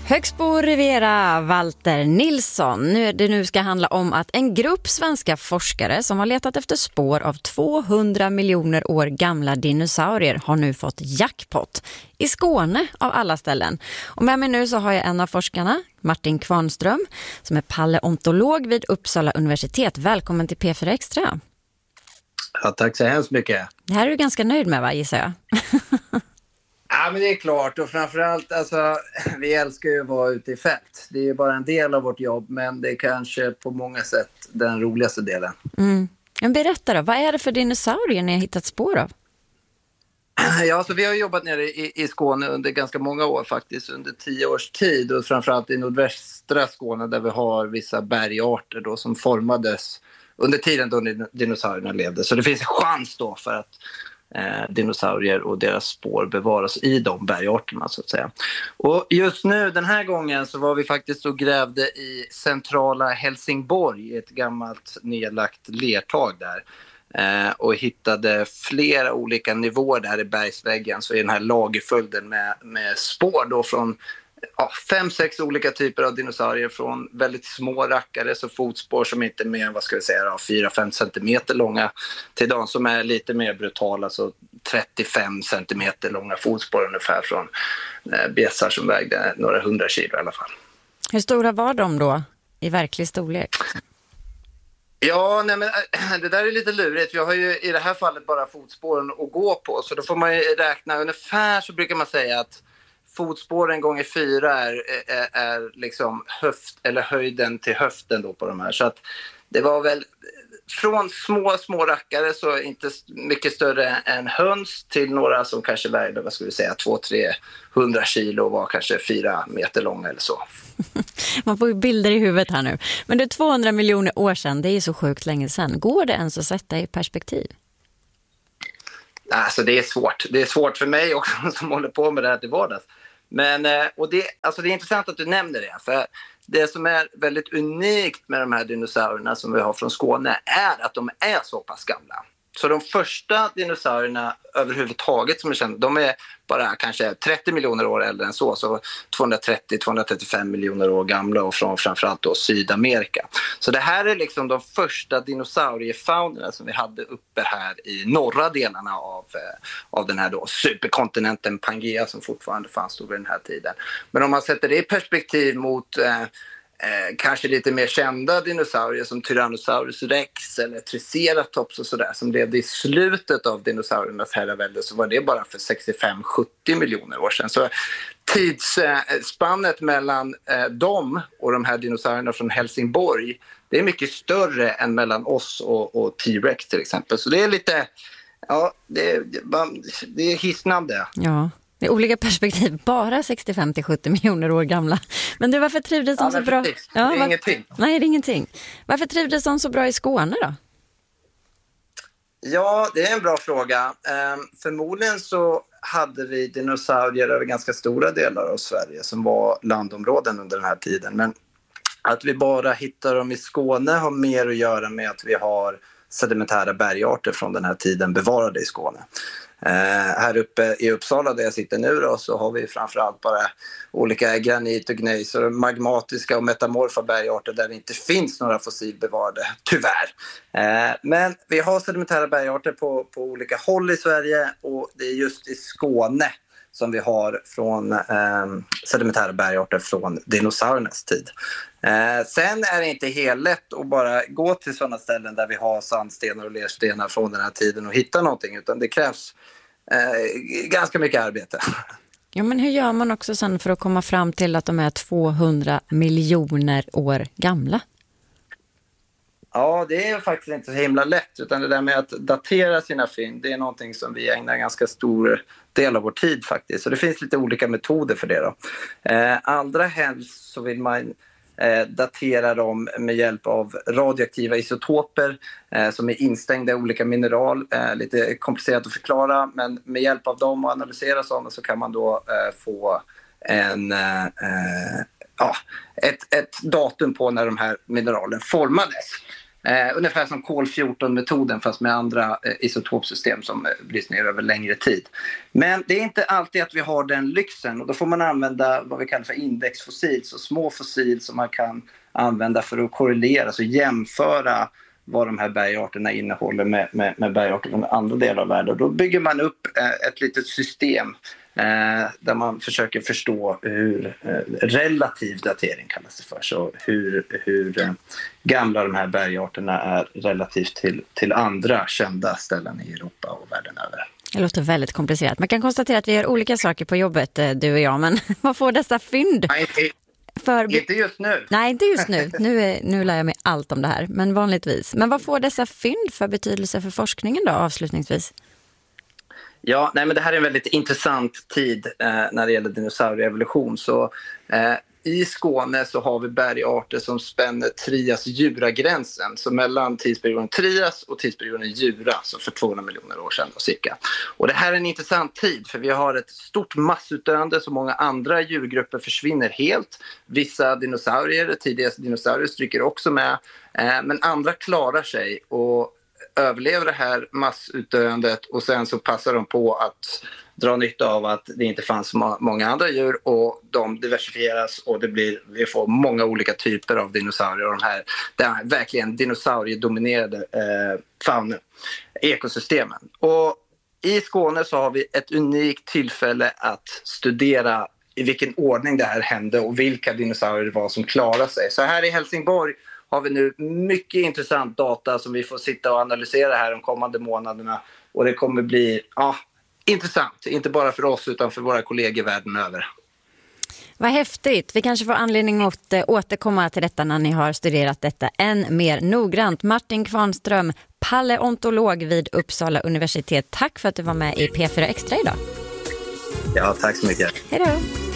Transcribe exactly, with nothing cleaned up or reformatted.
Högsbo Rivera, Walter Nilsson. Nu, det nu ska handla om att en grupp svenska forskare som har letat efter spår av tvåhundra miljoner år gamla dinosaurier har nu fått jackpot i Skåne av alla ställen. Och med mig nu så har jag en av forskarna, Martin Kvarnström, som är paleontolog vid Uppsala universitet. Välkommen till P fyra Extra. Ja, tack så hemskt mycket. Det här är du ganska nöjd med, va, gissar jag? Ja, men det är klart. Och framförallt, alltså, vi älskar ju att vara ute i fält. Det är ju bara en del av vårt jobb, men det är kanske på många sätt den roligaste delen. Mm. Men berätta då, vad är det för dinosaurier ni har hittat spår av? Ja, alltså, vi har jobbat nere i, i Skåne under ganska många år faktiskt, under tio års tid. Och framförallt i nordvästra Skåne där vi har vissa bergarter då, som formades under tiden då dinosaurierna levde. Så det finns en chans då för att Eh, dinosaurier och deras spår bevaras i de bergarterna, så att säga. Och just nu, den här gången, så var vi faktiskt och grävde i centrala Helsingborg, ett gammalt nedlagt lertag där, eh, och hittade flera olika nivåer där i bergsväggen, så i den här lagerföljden med, med spår då från ja, fem, sex olika typer av dinosaurier, från väldigt små rackare, så fotspår som inte är mer, vad ska vi säga, fyra fem centimeter långa, till de som är lite mer brutala, så trettiofem centimeter långa fotspår ungefär, från eh, bjässar som vägde några hundra kilo i alla fall. Hur stora var de då i verklig storlek? Ja, nej, men det där är lite lurigt. Jag har ju i det här fallet bara fotspåren att gå på, så då får man ju räkna ungefär, så brukar man säga att fotspåren gånger fyra är, är, är liksom höft, eller höjden till höften då på de här. Så att det var väl från små, små rackare, så inte mycket större än höns, till några som kanske vägde, vad ska vi säga, två till trehundra kilo och var kanske fyra meter långa eller så. Man får ju bilder i huvudet här nu. Men det är tvåhundra miljoner år sedan, det är ju så sjukt länge sedan. Går det ens att sätta i perspektiv? Alltså det är svårt. Det är svårt för mig också som håller på med det här till vardags. Men, och det, alltså det är intressant att du nämner det. För det som är väldigt unikt med de här dinosaurierna som vi har från Skåne är att de är så pass gamla. Så de första dinosaurierna överhuvudtaget som är kända, de är bara kanske trettio miljoner år äldre än så. Så tvåhundratrettio till tvåhundratrettiofem miljoner år gamla, och från framförallt då Sydamerika. Så det här är liksom de första dinosauriefaunerna som vi hade uppe här i norra delarna av, av den här då superkontinenten Pangea, som fortfarande fanns då vid den här tiden. Men om man sätter det i perspektiv mot eh, Eh, kanske lite mer kända dinosaurier som Tyrannosaurus rex eller Triceratops och sådär, som levde i slutet av dinosauriernas herravälde, så var det bara för sextiofem till sjuttio miljoner år sedan. Så tidsspannet mellan eh, dem och de här dinosaurierna från Helsingborg, det är mycket större än mellan oss och, och T-rex till exempel. Så det är lite, ja, det, det, det är hisnande. Ja. Det är olika perspektiv, bara sextiofem till sjuttio miljoner år gamla. Men du, varför trivdes de ja, så bra? Precis. Ja, det är var... ingenting. Nej, det är ingenting. Varför trivdes de så bra i Skåne då? Ja, det är en bra fråga. Ehm, förmodligen så hade vi dinosaurier över ganska stora delar av Sverige som var landområden under den här tiden. Men att vi bara hittar dem i Skåne har mer att göra med att vi har sedimentära bergarter från den här tiden bevarade i Skåne. Uh, här uppe i Uppsala där jag sitter nu då, så har vi framförallt bara olika granit och gnejs och magmatiska och metamorfa bergarter där det inte finns några fossilbevarade, tyvärr. Uh, men vi har sedimentära bergarter på, på olika håll i Sverige, och det är just i Skåne som vi har från um, sedimentära bergarter från dinosauriernas tid. Eh, sen är det inte helt lätt att bara gå till sådana ställen där vi har sandstenar och lerstenar från den här tiden och hitta någonting, utan det krävs eh, ganska mycket arbete. Ja, men hur gör man också sen för att komma fram till att de är tvåhundra miljoner år gamla? Ja, det är faktiskt inte så himla lätt, utan det där med att datera sina fynd, det är någonting som vi ägnar ganska stor del av vår tid faktiskt. Så det finns lite olika metoder för det då. Eh, allra helst så vill man eh, datera dem med hjälp av radioaktiva isotoper eh, som är instängda i olika mineral. Eh, lite komplicerat att förklara, men med hjälp av dem och analysera sådana så kan man då eh, få en... Eh, ja, ett, ett datum på när de här mineralen formades. Eh, ungefär som kol fjorton-metoden fast med andra eh, isotopsystem som eh, bryts ner över längre tid. Men det är inte alltid att vi har den lyxen och då får man använda vad vi kallar för indexfossil, så små fossil som man kan använda för att korrelera, alltså jämföra vad de här bergarterna innehåller med, med, med bergarter från andra delar av världen. Och då bygger man upp eh, ett litet system eh, där man försöker förstå hur eh, relativ datering kallas det för. Så hur, hur eh, gamla de här bergarterna är relativt till, till andra kända ställen i Europa och världen över. Det låter väldigt komplicerat. Man kan konstatera att vi gör olika saker på jobbet, du och jag, men vad får dessa fynd? Nej, För... Inte just nu. Nej, inte just nu. Nu, är, nu lär jag mig allt om det här, men vanligtvis. Men vad får dessa fynd för betydelse för forskningen då, avslutningsvis? Ja, nej, men det här är en väldigt intressant tid eh, när det gäller dinosaurieevolution. Så eh, i Skåne så har vi bergarter som spänner Trias-Jura-gränsen. Så mellan tidsperioden Trias och tidsperioden Jura, så för tvåhundra miljoner år sedan och cirka. Och det här är en intressant tid för vi har ett stort massutdöende så många andra djurgrupper försvinner helt. Vissa dinosaurier, tidiga dinosaurier stryker också med. Eh, men andra klarar sig och överlever det här massutdöendet och sen så passar de på att dra nytta av att det inte fanns så många andra djur och de diversifieras och det blir, vi får många olika typer av dinosaurier och de här, det är verkligen dinosauriedominerade eh, faunen, ekosystemen. Och i Skåne så har vi ett unikt tillfälle att studera i vilken ordning det här hände och vilka dinosaurier det var som klarade sig. Så här i Helsingborg har vi nu mycket intressant data som vi får sitta och analysera här de kommande månaderna. Och det kommer bli ja, intressant, inte bara för oss utan för våra kollegor världen över. Vad häftigt. Vi kanske får anledning att återkomma till detta när ni har studerat detta än mer noggrant. Martin Kvarnström, paleontolog vid Uppsala universitet. Tack för att du var med i P fyra Extra idag. Ja, tack så mycket. Hej då.